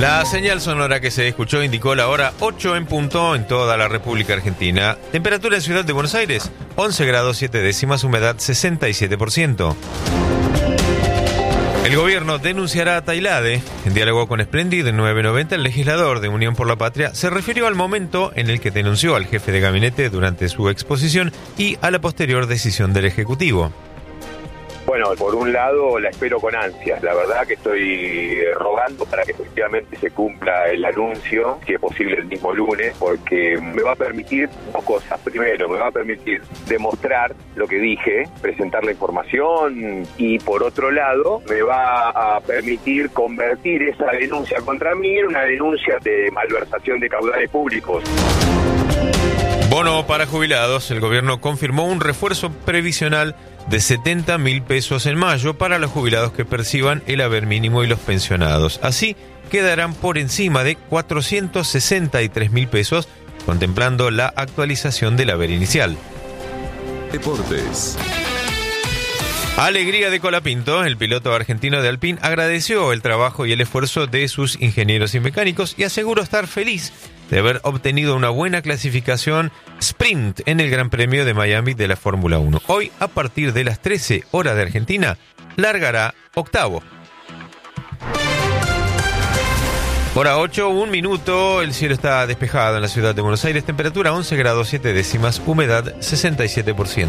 La señal sonora que se escuchó indicó la hora 8 en punto en toda la República Argentina. Temperatura en Ciudad de Buenos Aires, 11 grados 7 décimas, humedad 67%. El gobierno denunciará a Tailade. En diálogo con Splendid en 990, el legislador de Unión por la Patria se refirió al momento en el que denunció al jefe de gabinete durante su exposición y a la posterior decisión del Ejecutivo. Bueno, por un lado la espero con ansias. La verdad que estoy rogando para que efectivamente se cumpla el anuncio, si es posible el mismo lunes, porque me va a permitir dos cosas. Primero, me va a permitir demostrar lo que dije, presentar la información, y por otro lado, me va a permitir convertir esa denuncia contra mí en una denuncia de malversación de caudales públicos. Bono para jubilados. El gobierno confirmó un refuerzo previsional de 70.000 pesos en mayo para los jubilados que perciban el haber mínimo y los pensionados. Así quedarán por encima de 463.000 pesos, contemplando la actualización del haber inicial. Deportes. Alegría de Colapinto. El piloto argentino de Alpine agradeció el trabajo y el esfuerzo de sus ingenieros y mecánicos y aseguró estar feliz de haber obtenido una buena clasificación sprint en el Gran Premio de Miami de la Fórmula 1. Hoy, a partir de las 13 horas de Argentina, largará octavo. Hora 8, 1 minuto. El cielo está despejado en la ciudad de Buenos Aires. Temperatura 11 grados 7 décimas. Humedad 67%.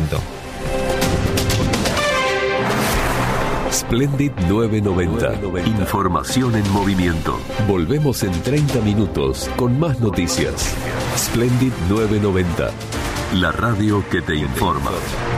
Splendid 990. Información en movimiento. Volvemos en 30 minutos con más noticias. Splendid 990. La radio que te informa.